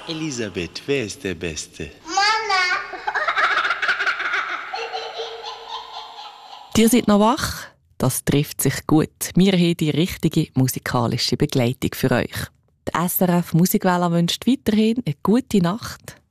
Elisabeth, wer ist der Beste? Ihr seid noch wach? Das trifft sich gut. Wir haben die richtige musikalische Begleitung für euch. Die SRF Musikwelle wünscht weiterhin eine gute Nacht.